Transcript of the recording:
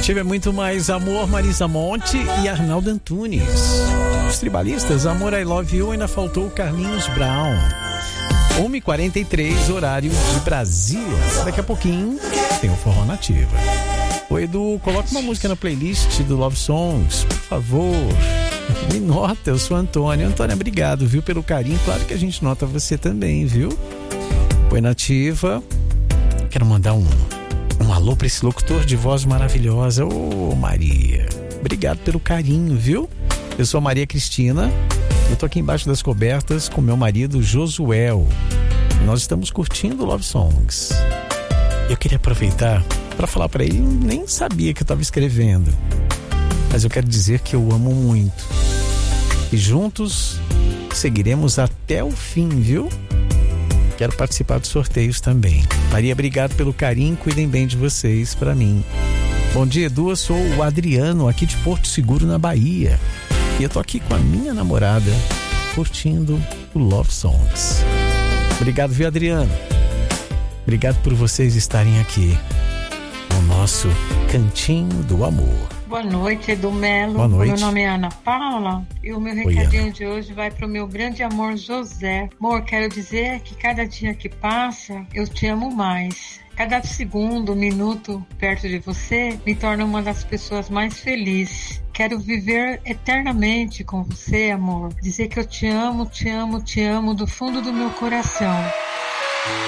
Nativa é muito mais amor, Marisa Monte e Arnaldo Antunes. Os tribalistas, Amor, I Love You, ainda faltou Carlinhos Brown. 1h43, horário de Brasília. Daqui a pouquinho tem o Forró Nativa. Ô Edu, coloca uma música na playlist do Love Songs, por favor. Me nota, eu sou Antônio. Antônio, obrigado, viu, pelo carinho. Claro que a gente nota você também, viu? Oi, Nativa. Quero mandar um alô pra esse locutor de voz maravilhosa. Ô, Maria, obrigado pelo carinho, viu? Eu sou a Maria Cristina. Eu tô aqui embaixo das cobertas com meu marido Josuel. Nós estamos curtindo Love Songs. Eu queria aproveitar para falar para ele, nem sabia que eu estava escrevendo, mas eu quero dizer que eu amo muito. E juntos seguiremos até o fim, viu? Quero participar dos sorteios também. Maria, obrigado pelo carinho, cuidem bem de vocês para mim. Bom dia, Edu, eu sou o Adriano, aqui de Porto Seguro, na Bahia. E eu tô aqui com a minha namorada, curtindo o Love Songs. Obrigado, viu, Adriano? Obrigado por vocês estarem aqui no nosso Cantinho do Amor. Boa noite, Edu Melo. Boa noite. Meu nome é Ana Paula e o meu recadinho de hoje vai pro meu grande amor José. Amor, quero dizer que cada dia que passa, eu te amo mais. Cada segundo, minuto perto de você me torna uma das pessoas mais felizes. Quero viver eternamente com você, amor. Dizer que eu te amo, te amo, te amo do fundo do meu coração.